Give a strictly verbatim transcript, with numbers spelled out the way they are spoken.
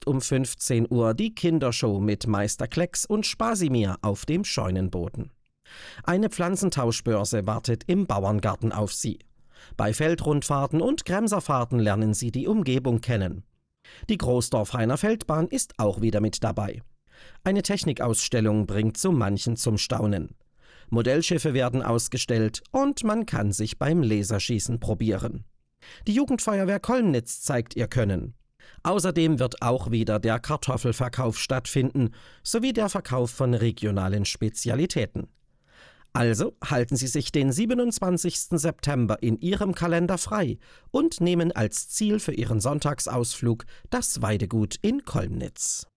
Um fünfzehn Uhr die Kindershow mit Meister Klecks und Spasimir auf dem Scheunenboden. Eine Pflanzentauschbörse wartet im Bauerngarten auf Sie. Bei Feldrundfahrten und Kremserfahrten lernen Sie die Umgebung kennen. Die Großdorf-Heiner Feldbahn ist auch wieder mit dabei. Eine Technikausstellung bringt so manchen zum Staunen. Modellschiffe werden ausgestellt und man kann sich beim Laserschießen probieren. Die Jugendfeuerwehr Kolmnitz zeigt ihr Können. Außerdem wird auch wieder der Kartoffelverkauf stattfinden, sowie der Verkauf von regionalen Spezialitäten. Also halten Sie sich den siebenundzwanzigsten September in Ihrem Kalender frei und nehmen als Ziel für Ihren Sonntagsausflug das Weidegut in Kolmnitz.